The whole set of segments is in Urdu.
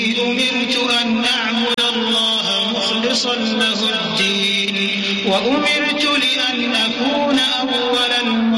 أمرت أن أعبد الله مخلصا له الدين وأمرت لأن أكون أول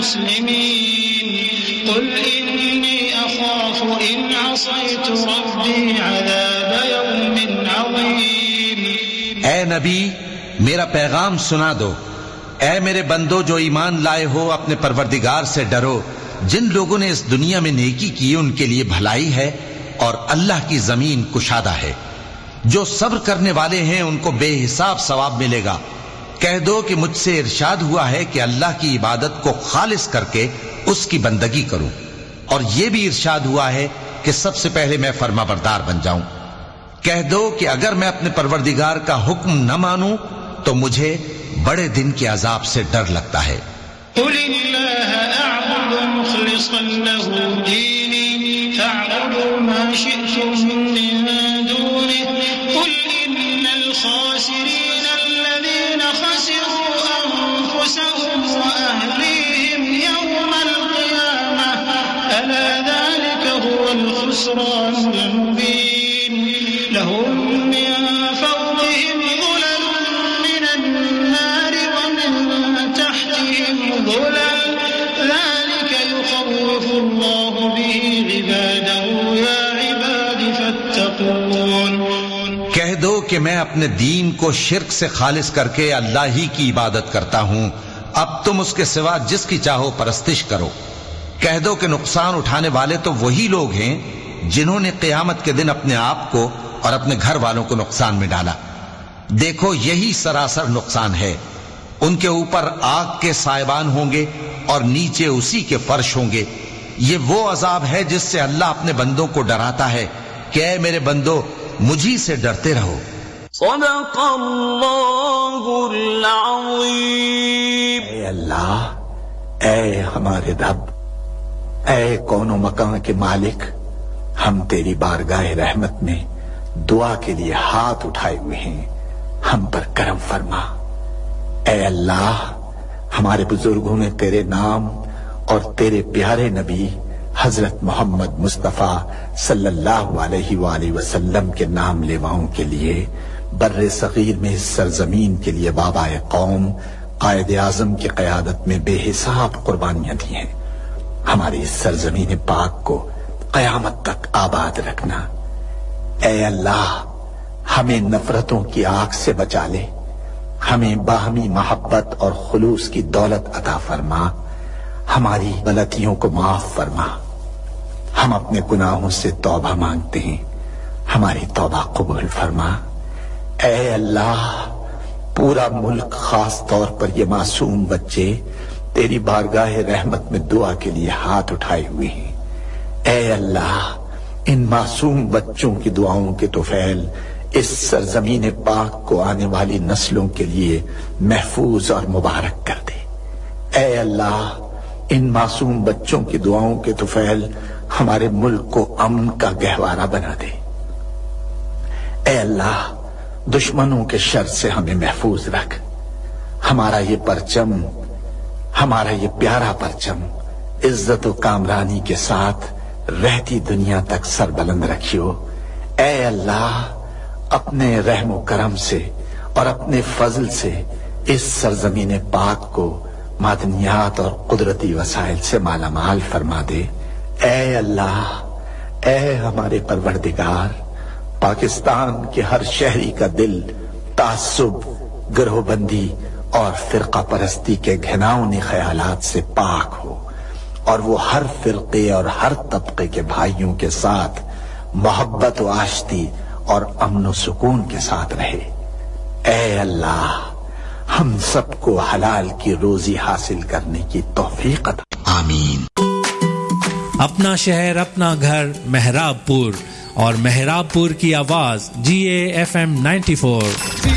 المسلمين قل إني أخاف إن عصيت ربي عذاب يوم عظيم. اے نبی میرا پیغام سنا دو. اے میرے بندو جو ایمان لائے ہو اپنے پروردگار سے ڈرو. جن لوگوں نے اس دنیا میں نیکی کی ان کے لیے بھلائی ہے اور اللہ کی زمین کشادہ ہے. جو صبر کرنے والے ہیں ان کو بے حساب ثواب ملے گا. کہہ دو کہ مجھ سے ارشاد ہوا ہے کہ اللہ کی عبادت کو خالص کر کے اس کی بندگی کروں، اور یہ بھی ارشاد ہوا ہے کہ سب سے پہلے میں فرما بردار بن جاؤں. کہہ دو کہ اگر میں اپنے پروردگار کا حکم نہ مانوں تو مجھے بڑے دن کے عذاب سے ڈر لگتا ہے. قل اللہ اعبد مخلصا له دینی فاعبدوا ما شئتم من دونه قل ان الخاسرین الذین خسروا انفسهم واهلیهم یوم القیامة الا ذلك هو الخسران المبین لهم من فوقهم ظلل من النار ومن تحتهم ظلل ذلك يخوف الله به عباده يا عباد فاتقون. کہہ دو کہ میں اپنے دین کو شرک سے خالص کر کے اللہ ہی کی عبادت کرتا ہوں. اب تم اس کے سوا جس کی چاہو پرستش کرو. کہہ دو کہ نقصان اٹھانے والے تو وہی لوگ ہیں جنہوں نے قیامت کے دن اپنے آپ کو اور اپنے گھر والوں کو نقصان میں ڈالا. دیکھو یہی سراسر نقصان ہے. ان کے اوپر آگ کے سائبان ہوں گے اور نیچے اسی کے فرش ہوں گے. یہ وہ عذاب ہے جس سے اللہ اپنے بندوں کو ڈراتا ہے کہ اے میرے بندو مجھی سے ڈرتے رہو. صدق اللہ العظیم. اے اللہ، اے ہمارے رب، اے کون و مکان کے مالک، ہم تیری بارگاہ رحمت میں دعا کے لیے ہاتھ اٹھائے ہوئے ہیں. ہم پر کرم فرما. اے اللہ، ہمارے بزرگوں نے تیرے نام اور تیرے پیارے نبی حضرت محمد مصطفیٰ صلی اللہ علیہ وآلہ وسلم کے نام لیواؤں کے لیے بر صغیر میں اس سرزمین کے لیے بابا قوم قائد اعظم کی قیادت میں بے حساب قربانیاں دی ہیں. ہماری اس سرزمین پاک کو قیامت تک آباد رکھنا. اے اللہ، ہمیں نفرتوں کی آگ سے بچا لے. ہمیں باہمی محبت اور خلوص کی دولت عطا فرما. ہماری غلطیوں کو معاف فرما. ہم اپنے گناہوں سے توبہ مانگتے ہیں، ہماری توبہ قبول فرما. اے اللہ، پورا ملک خاص طور پر یہ معصوم بچے تیری بارگاہ رحمت میں دعا کے لیے ہاتھ اٹھائے ہوئے ہیں. اے اللہ، ان معصوم بچوں کی دعاؤں کے طفیل اس سرزمین پاک کو آنے والی نسلوں کے لیے محفوظ اور مبارک کر دے. اے اللہ، ان معصوم بچوں کی دعاؤں کے طفیل ہمارے ملک کو امن کا گہوارہ بنا دے. اے اللہ، دشمنوں کے شر سے ہمیں محفوظ رکھ. ہمارا یہ پرچم، ہمارا یہ پیارا پرچم عزت و کامرانی کے ساتھ رہتی دنیا تک سربلند رکھیو. اے اللہ، اپنے رحم و کرم سے اور اپنے فضل سے اس سرزمین پاک کو معدنیات اور قدرتی وسائل سے مالا مال فرما دے. اے اللہ، اے ہمارے پروردگار، پاکستان کے ہر شہری کا دل تعصب، گروہ بندی اور فرقہ پرستی کے گھناؤنی خیالات سے پاک ہو، اور وہ ہر فرقے اور ہر طبقے کے بھائیوں کے ساتھ محبت و آشتی اور امن و سکون کے ساتھ رہے. اے اللہ، ہم سب کو حلال کی روزی حاصل کرنے کی توفیق عطا. آمین. اپنا شہر اپنا گھر مہراب پور، اور مہراب پور کی آواز GAFM 94